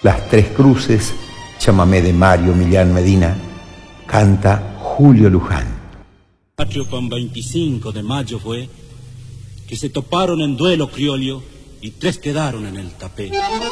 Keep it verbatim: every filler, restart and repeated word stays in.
Las Tres Cruces, chamamé de Mario Millán Medina, canta Julio Luján. Patrio con veinticinco de mayo fue que se toparon en duelo criollo y tres quedaron en el tapé.